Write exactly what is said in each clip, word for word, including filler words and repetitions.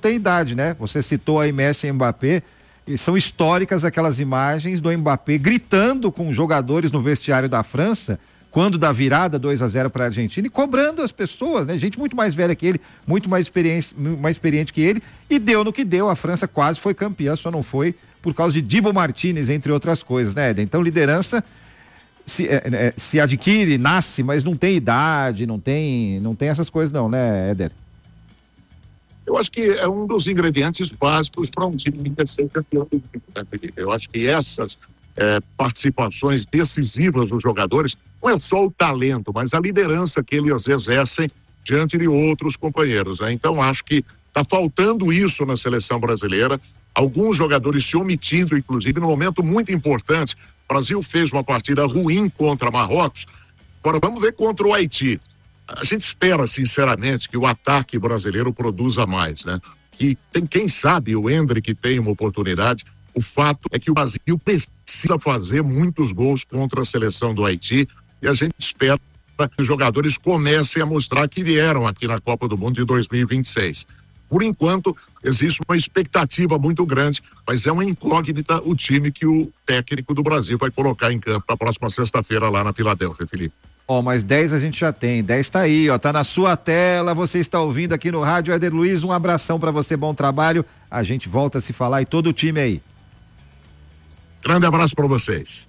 tem idade, né? Você citou aí Messi e Mbappé, e são históricas aquelas imagens do Mbappé gritando com jogadores no vestiário da França, quando dá virada dois a zero para a Argentina, e cobrando as pessoas, né? Gente muito mais velha que ele, muito mais experiente, mais experiente que ele, e deu no que deu. A França quase foi campeã, só não foi por causa de Dibu Martínez, entre outras coisas, né, Éder? Então, liderança se, é, é, se adquire, nasce, mas não tem idade, não tem, não tem essas coisas não, né, Éder? Eu acho que é um dos ingredientes básicos para um time que quer ser campeão do mundo, né, Felipe? Eu acho que essas é, participações decisivas dos jogadores não é só o talento, mas a liderança que eles exercem diante de outros companheiros, né? Então, acho que está faltando isso na seleção brasileira. Alguns jogadores se omitindo, inclusive, num momento muito importante. O Brasil fez uma partida ruim contra Marrocos. Agora, vamos ver contra o Haiti. A gente espera, sinceramente, que o ataque brasileiro produza mais, né? Que tem, quem sabe, o Endrick tem uma oportunidade. O fato é que o Brasil precisa fazer muitos gols contra a seleção do Haiti, e a gente espera que os jogadores comecem a mostrar que vieram aqui na Copa do Mundo de dois mil e vinte e seis. Por enquanto, existe uma expectativa muito grande, mas é uma incógnita o time que o técnico do Brasil vai colocar em campo na próxima sexta-feira lá na Filadélfia, Felipe. Ó, oh, mas dez a gente já tem, dez tá aí, ó, tá na sua tela, você está ouvindo aqui no rádio. Éder Luiz, um abração pra você, bom trabalho, a gente volta a se falar e todo o time aí. Grande abraço pra vocês.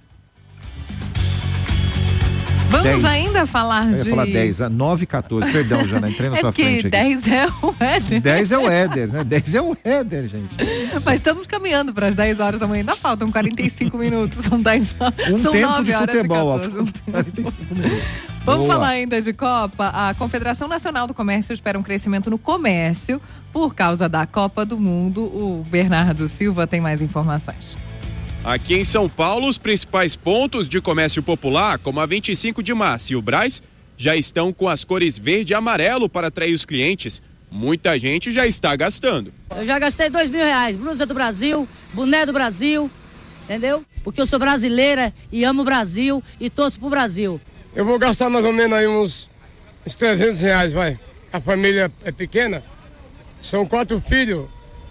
Vamos dez. Ainda falar Eu de... ia falar dez, nove e quatorze, perdão, Jana, entrei na é sua frente aqui. dez é o Éder. dez é o Éder, né? dez é o Éder, gente. Mas estamos caminhando para as dez horas da manhã, ainda faltam quarenta e cinco minutos, são dez horas, Um são tempo nove de horas futebol, e quatorze. quarenta e cinco minutos. Vamos Boa. falar ainda de Copa. A Confederação Nacional do Comércio espera um crescimento no comércio por causa da Copa do Mundo. O Bernardo Silva tem mais informações. Aqui em São Paulo, os principais pontos de comércio popular, como a vinte e cinco de março e o Brás, já estão com as cores verde e amarelo para atrair os clientes. Muita gente já está gastando. Eu já gastei dois mil reais, blusa do Brasil, boné do Brasil, entendeu? Porque eu sou brasileira e amo o Brasil e torço pro Brasil. Eu vou gastar mais ou menos aí uns, uns trezentos reais, vai. A família é pequena, são quatro filhos.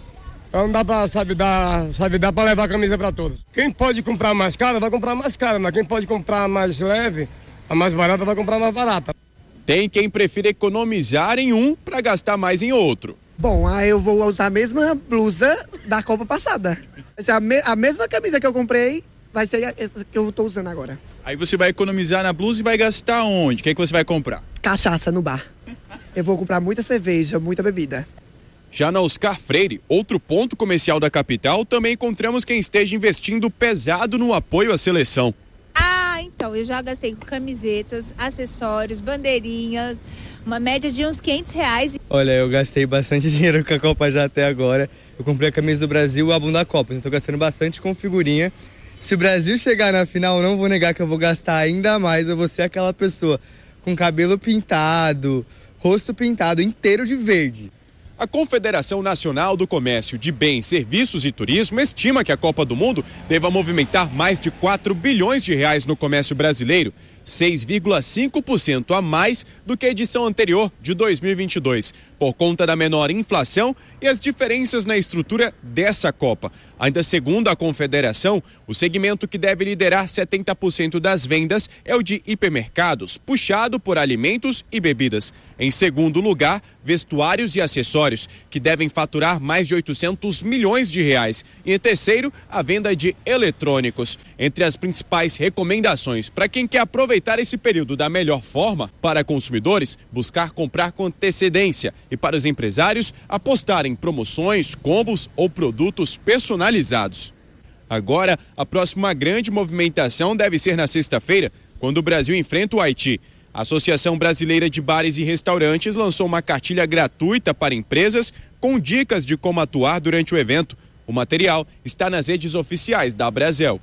Então dá pra, sabe, dar, sabe, dá pra levar a camisa pra todos. Quem pode comprar mais caro, vai comprar mais caro, mas quem pode comprar mais leve, a mais barata, vai comprar mais barata. Tem quem prefira economizar em um pra gastar mais em outro. Bom, aí eu vou usar a mesma blusa da Copa passada. Essa é a, me, a mesma camisa que eu comprei, vai ser essa que eu tô usando agora. Aí você vai economizar na blusa e vai gastar onde? O que é que você vai comprar? Cachaça no bar. Eu vou comprar muita cerveja, muita bebida. Já na Oscar Freire, outro ponto comercial da capital, também encontramos quem esteja investindo pesado no apoio à seleção. Ah, então, eu já gastei com camisetas, acessórios, bandeirinhas, uma média de uns quinhentos reais. Olha, eu gastei bastante dinheiro com a Copa já até agora. Eu comprei a camisa do Brasil e o álbum da Copa, então tô gastando bastante com figurinha. Se o Brasil chegar na final, não vou negar que eu vou gastar ainda mais, eu vou ser aquela pessoa com cabelo pintado, rosto pintado inteiro de verde. A Confederação Nacional do Comércio de Bens, Serviços e Turismo estima que a Copa do Mundo deva movimentar mais de quatro bilhões de reais no comércio brasileiro, seis vírgula cinco por cento a mais do que a edição anterior de dois mil e vinte e dois, por conta da menor inflação e as diferenças na estrutura dessa Copa. Ainda segundo a Confederação, o segmento que deve liderar setenta por cento das vendas é o de hipermercados, puxado por alimentos e bebidas. Em segundo lugar, vestuários e acessórios, que devem faturar mais de oitocentos milhões de reais. E em terceiro, a venda de eletrônicos. Entre as principais recomendações para quem quer aproveitar esse período da melhor forma, para consumidores, buscar comprar com antecedência e para os empresários, apostar em promoções, combos ou produtos personalizados. Agora, a próxima grande movimentação deve ser na sexta-feira, quando o Brasil enfrenta o Haiti. A Associação Brasileira de Bares e Restaurantes lançou uma cartilha gratuita para empresas com dicas de como atuar durante o evento. O material está nas redes oficiais da Brasel.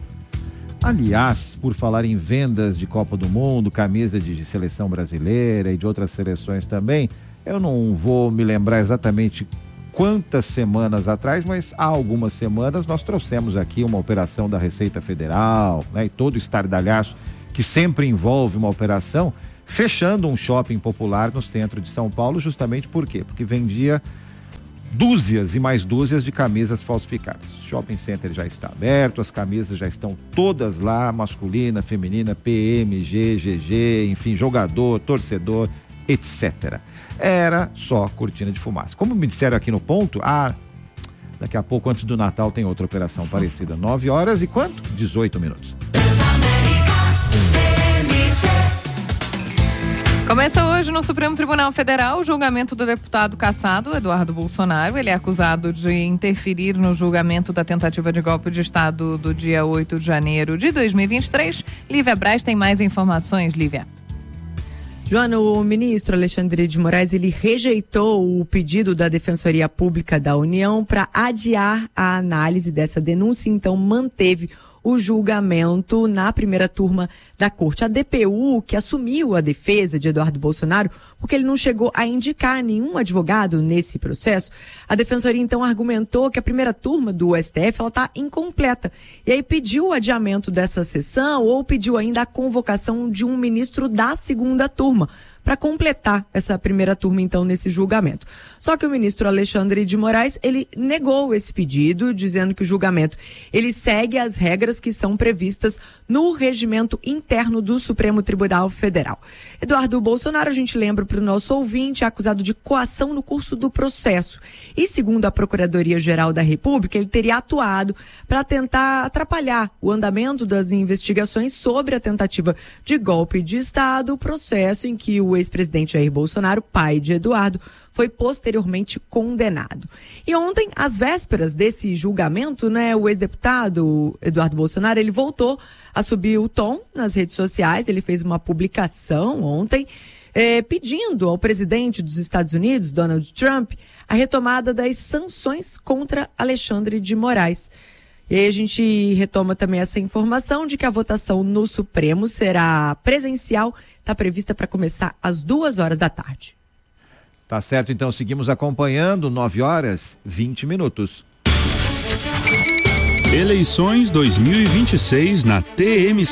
Aliás, por falar em vendas de Copa do Mundo, camisa de seleção brasileira e de outras seleções também, eu não vou me lembrar exatamente quantas semanas atrás, mas há algumas semanas nós trouxemos aqui uma operação da Receita Federal, né, e todo o estardalhaço que sempre envolve uma operação, fechando um shopping popular no centro de São Paulo, justamente por quê? Porque vendia dúzias e mais dúzias de camisas falsificadas. O shopping center já está aberto, as camisas já estão todas lá, masculina, feminina, P M, G, G G, enfim, jogador, torcedor, etcétera. Era só cortina de fumaça. Como me disseram aqui no ponto, ah, daqui a pouco, antes do Natal, tem outra operação parecida. nove horas e quanto? dezoito minutos. Começa hoje no Supremo Tribunal Federal o julgamento do deputado cassado Eduardo Bolsonaro. Ele é acusado de interferir no julgamento da tentativa de golpe de Estado do dia oito de janeiro de dois mil e vinte e três. Lívia Braz tem mais informações. Lívia. Joana, o ministro Alexandre de Moraes, ele rejeitou o pedido da Defensoria Pública da União para adiar a análise dessa denúncia, então manteve o julgamento na primeira turma da corte. A D P U, que assumiu a defesa de Eduardo Bolsonaro, porque ele não chegou a indicar nenhum advogado nesse processo, a defensoria então argumentou que a primeira turma do S T F ela está incompleta. E aí pediu o adiamento dessa sessão ou pediu ainda a convocação de um ministro da segunda turma para completar essa primeira turma, então, nesse julgamento. Só que o ministro Alexandre de Moraes, ele negou esse pedido, dizendo que o julgamento, ele segue as regras que são previstas no regimento interno do Supremo Tribunal Federal. Eduardo Bolsonaro, a gente lembra para o nosso ouvinte, é acusado de coação no curso do processo. E, segundo a Procuradoria-Geral da República, ele teria atuado para tentar atrapalhar o andamento das investigações sobre a tentativa de golpe de Estado, o processo em que o ex-presidente Jair Bolsonaro, pai de Eduardo, foi posteriormente condenado. E ontem, às vésperas desse julgamento, né, o ex-deputado Eduardo Bolsonaro, ele voltou a subir o tom nas redes sociais, ele fez uma publicação ontem, eh, pedindo ao presidente dos Estados Unidos, Donald Trump, a retomada das sanções contra Alexandre de Moraes. E aí a gente retoma também essa informação de que a votação no Supremo será presencial, está prevista para começar às duas horas da tarde. Tá certo, então seguimos acompanhando, nove horas, vinte minutos. Eleições dois mil e vinte e seis na T M